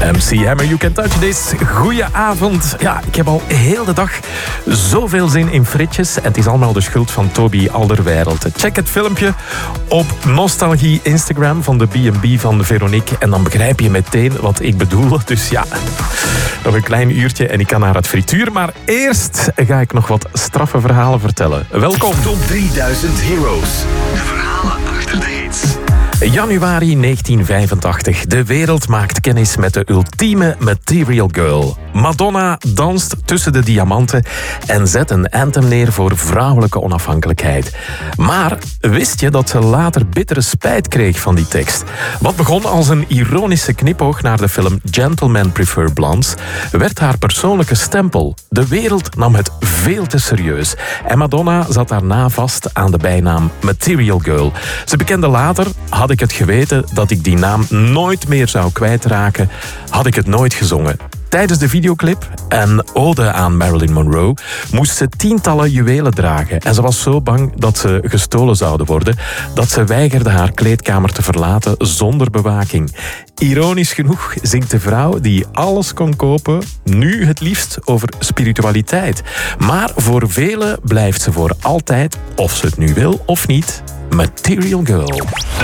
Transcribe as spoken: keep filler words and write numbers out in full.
M C Hammer, You Can Touch This. Goedenavond. Ja, ik heb al heel de dag zoveel zin in frietjes. En het is allemaal de schuld van Toby Alderweireld. Check het filmpje op Nostalgie Instagram van de B en B van Veronique. En dan begrijp je meteen wat ik bedoel. Dus ja, nog een klein uurtje en ik kan naar het frituur. Maar eerst ga ik nog wat straffe verhalen vertellen. Welkom. Top drieduizend Heroes. De verhalen achter de hits. Januari negentien vijfentachtig. De wereld maakt kennis met de ultieme Material Girl. Madonna danst tussen de diamanten en zet een anthem neer voor vrouwelijke onafhankelijkheid. Maar wist je dat ze later bittere spijt kreeg van die tekst? Wat begon als een ironische knipoog naar de film Gentlemen Prefer Blondes, werd haar persoonlijke stempel. De wereld nam het veel te serieus. En Madonna zat daarna vast aan de bijnaam Material Girl. Ze bekende later: had ik het geweten dat ik die naam nooit meer zou kwijtraken, had ik het nooit gezongen. Tijdens de videoclip, een ode aan Marilyn Monroe, moest ze tientallen juwelen dragen. En ze was zo bang dat ze gestolen zouden worden, dat ze weigerde haar kleedkamer te verlaten zonder bewaking. Ironisch genoeg zingt de vrouw die alles kon kopen nu het liefst over spiritualiteit. Maar voor velen blijft ze voor altijd, of ze het nu wil of niet, Material Girl.